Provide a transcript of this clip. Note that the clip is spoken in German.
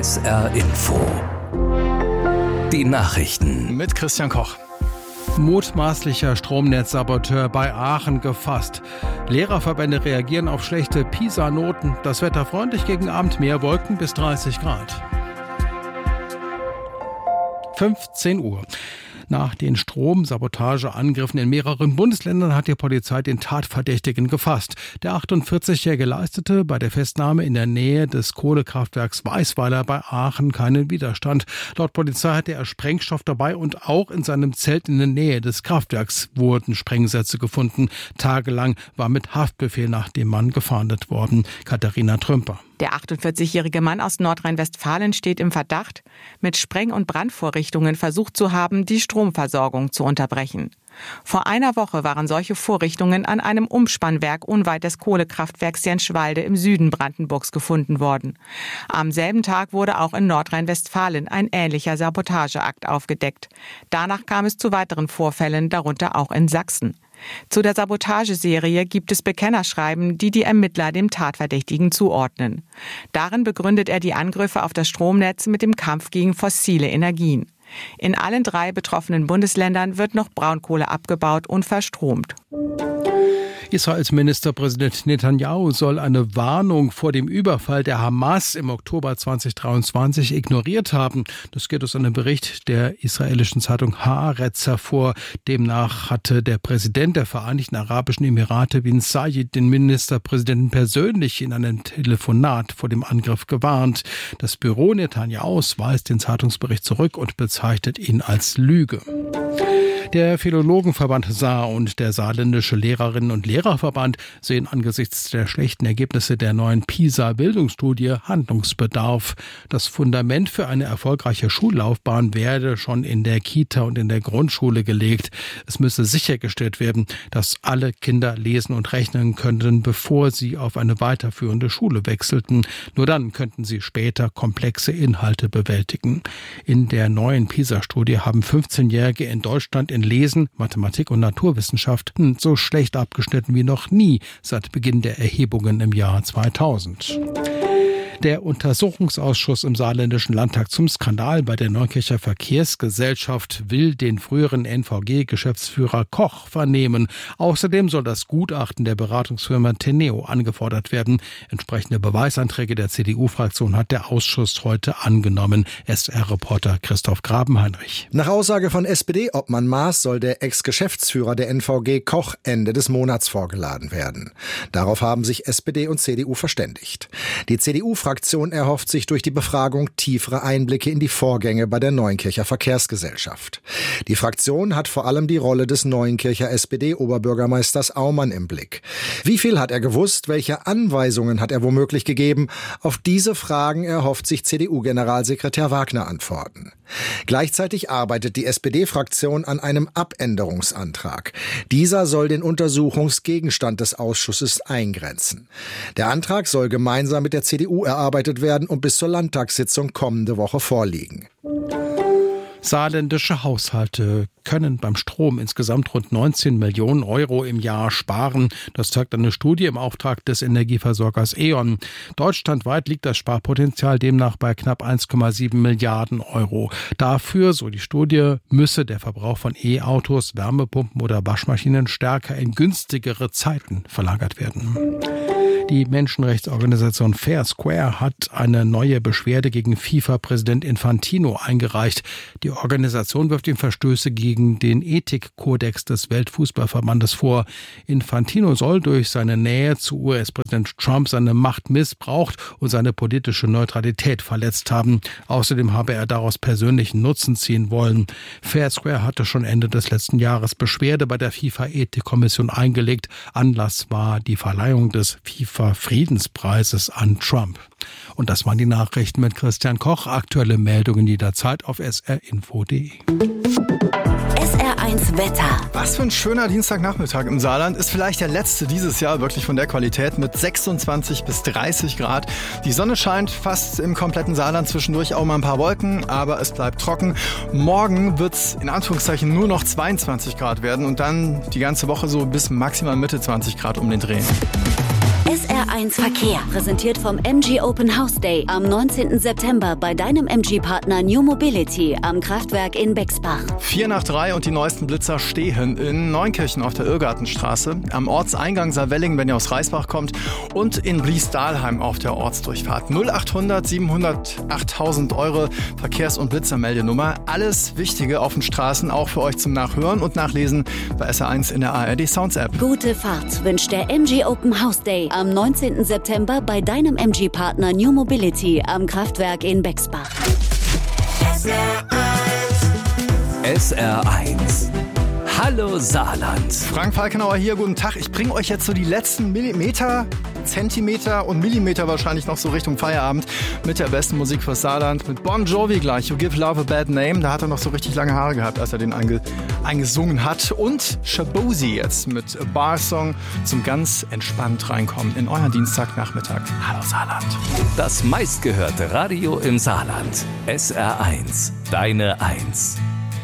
SR Info. Die Nachrichten mit Christian Koch. Mutmaßlicher Stromnetzsaboteur bei Aachen gefasst. Lehrerverbände reagieren auf schlechte PISA-Noten. Das Wetter freundlich, gegen Abend mehr Wolken bis 30 Grad. 15 Uhr. Nach den Stromsabotageangriffen in mehreren Bundesländern hat die Polizei den Tatverdächtigen gefasst. Der 48-Jährige leistete bei der Festnahme in der Nähe des Kohlekraftwerks Weißweiler bei Aachen keinen Widerstand. Laut Polizei hatte er Sprengstoff dabei und auch in seinem Zelt in der Nähe des Kraftwerks wurden Sprengsätze gefunden. Tagelang war mit Haftbefehl nach dem Mann gefahndet worden. Katharina Trümper. Der 48-jährige Mann aus Nordrhein-Westfalen steht im Verdacht, mit Spreng- und Brandvorrichtungen versucht zu haben, die Stromversorgung zu unterbrechen. Vor einer Woche waren solche Vorrichtungen an einem Umspannwerk unweit des Kohlekraftwerks Jenschwalde im Süden Brandenburgs gefunden worden. Am selben Tag wurde auch in Nordrhein-Westfalen ein ähnlicher Sabotageakt aufgedeckt. Danach kam es zu weiteren Vorfällen, darunter auch in Sachsen. Zu der Sabotageserie gibt es Bekennerschreiben, die die Ermittler dem Tatverdächtigen zuordnen. Darin begründet er die Angriffe auf das Stromnetz mit dem Kampf gegen fossile Energien. In allen 3 betroffenen Bundesländern wird noch Braunkohle abgebaut und verstromt. Israels Ministerpräsident Netanyahu soll eine Warnung vor dem Überfall der Hamas im Oktober 2023 ignoriert haben. Das geht aus einem Bericht der israelischen Zeitung Haaretz hervor. Demnach hatte der Präsident der Vereinigten Arabischen Emirate bin Zayed den Ministerpräsidenten persönlich in einem Telefonat vor dem Angriff gewarnt. Das Büro Netanyahus weist den Zeitungsbericht zurück und bezeichnet ihn als Lüge. Der Philologenverband Saar und der Saarländische Lehrerinnen- und Lehrerverband sehen angesichts der schlechten Ergebnisse der neuen PISA-Bildungsstudie Handlungsbedarf. Das Fundament für eine erfolgreiche Schullaufbahn werde schon in der Kita und in der Grundschule gelegt. Es müsse sichergestellt werden, dass alle Kinder lesen und rechnen könnten, bevor sie auf eine weiterführende Schule wechselten. Nur dann könnten sie später komplexe Inhalte bewältigen. In der neuen PISA-Studie haben 15-Jährige in Deutschland in Lesen, Mathematik und Naturwissenschaften so schlecht abgeschnitten wie noch nie seit Beginn der Erhebungen im Jahr 2000. Der Untersuchungsausschuss im Saarländischen Landtag zum Skandal bei der Neunkircher Verkehrsgesellschaft will den früheren NVG-Geschäftsführer Koch vernehmen. Außerdem soll das Gutachten der Beratungsfirma Teneo angefordert werden. Entsprechende Beweisanträge der CDU-Fraktion hat der Ausschuss heute angenommen. SR-Reporter Christoph Grabenheinrich. Nach Aussage von SPD-Obmann Maas soll der Ex-Geschäftsführer der NVG Koch Ende des Monats vorgeladen werden. Darauf haben sich SPD und CDU verständigt. Die CDU-Fraktion erhofft sich durch die Befragung tiefere Einblicke in die Vorgänge bei der Neunkircher Verkehrsgesellschaft. Die Fraktion hat vor allem die Rolle des Neunkircher SPD-Oberbürgermeisters Aumann im Blick. Wie viel hat er gewusst? Welche Anweisungen hat er womöglich gegeben? Auf diese Fragen erhofft sich CDU-Generalsekretär Wagner Antworten. Gleichzeitig arbeitet die SPD-Fraktion an einem Abänderungsantrag. Dieser soll den Untersuchungsgegenstand des Ausschusses eingrenzen. Der Antrag soll gemeinsam mit der CDU erarbeitet werden und bis zur Landtagssitzung kommende Woche vorliegen. Saarländische Haushalte können beim Strom insgesamt rund 19 Millionen Euro im Jahr sparen. Das zeigt eine Studie im Auftrag des Energieversorgers E.ON. Deutschlandweit liegt das Sparpotenzial demnach bei knapp 1,7 Milliarden Euro. Dafür, so die Studie, müsse der Verbrauch von E-Autos, Wärmepumpen oder Waschmaschinen stärker in günstigere Zeiten verlagert werden. Die Menschenrechtsorganisation Fair Square hat eine neue Beschwerde gegen FIFA-Präsident Infantino eingereicht. Die Organisation wirft ihm Verstöße gegen den Ethikkodex des Weltfußballverbandes vor. Infantino soll durch seine Nähe zu US-Präsident Trump seine Macht missbraucht und seine politische Neutralität verletzt haben. Außerdem habe er daraus persönlichen Nutzen ziehen wollen. Fair Square hatte schon Ende des letzten Jahres Beschwerde bei der FIFA-Ethikkommission eingelegt. Anlass war die Verleihung des FIFA-Friedenspreises an Trump. Und das waren die Nachrichten mit Christian Koch. Aktuelle Meldungen jederzeit auf srinfo.de. SR1 Wetter. Was für ein schöner Dienstagnachmittag im Saarland. Ist vielleicht der letzte dieses Jahr wirklich von der Qualität mit 26 bis 30 Grad. Die Sonne scheint fast im kompletten Saarland, zwischendurch auch mal ein paar Wolken, aber es bleibt trocken. Morgen wird es in Anführungszeichen nur noch 22 Grad werden und dann die ganze Woche so bis maximal Mitte 20 Grad um den Dreh. SR SR1 Verkehr, präsentiert vom MG Open House Day am 19. September bei deinem MG-Partner New Mobility am Kraftwerk in Bexbach. 4 nach 3 und die neuesten Blitzer stehen in Neunkirchen auf der Irrgartenstraße, am Ortseingang Saarwellingen, wenn ihr aus Reisbach kommt, und in Blies-Dahlheim auf der Ortsdurchfahrt. 0800 700 8000 Euro Verkehrs- und Blitzermeldenummer. Alles Wichtige auf den Straßen, auch für euch zum Nachhören und Nachlesen bei SR1 in der ARD Sounds App. Gute Fahrt wünscht der MG Open House Day am 19. September bei deinem MG-Partner New Mobility am Kraftwerk in Bexbach. SR1. Hallo Saarland. Frank Falkenauer hier, guten Tag. Ich bringe euch jetzt so die letzten Millimeter, Zentimeter und Millimeter wahrscheinlich noch so Richtung Feierabend mit der besten Musik fürs Saarland. Mit Bon Jovi gleich, You Give Love a Bad Name. Da hat er noch so richtig lange Haare gehabt, als er den eingesungen hat. Und Shabozi jetzt mit A Bar Song zum ganz entspannt reinkommen in euren Dienstagnachmittag. Hallo Saarland. Das meistgehörte Radio im Saarland. SR1. Deine 1.